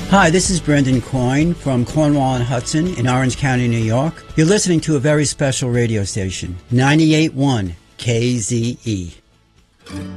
Hi, this is Brendan Coyne from Cornwall and Hudson in Orange County, New York. You're listening to a very special radio station, 98.1 KZE.